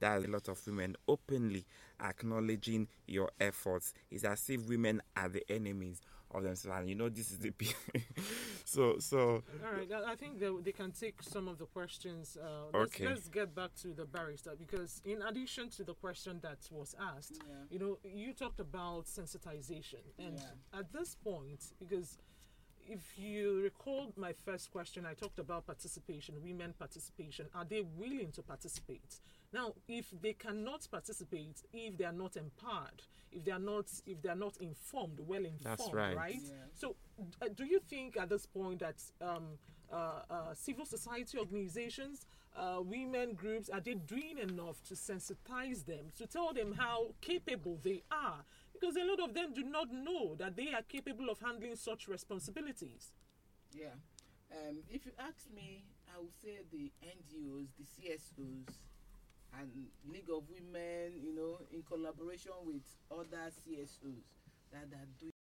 That a lot of women openly acknowledging your efforts. It's as if women are the enemies of themselves. And this is the so All right, I think they can take some of the questions. okay. Let's get back to the barrister, because in addition to the question that was asked, you talked about sensitization, and at this point, because if you recall my first question, I talked about participation, women participation. Are they willing to participate? Now, if they cannot participate, if they are not empowered, if they are not informed, well informed, that's right? Yeah. So, do you think at this point that civil society organizations, women groups, are they doing enough to sensitize them, to tell them how capable they are? Because a lot of them do not know that they are capable of handling such responsibilities. Yeah. If you ask me, I would say the NGOs, the CSOs, and League of Women, in collaboration with other CSOs that are doing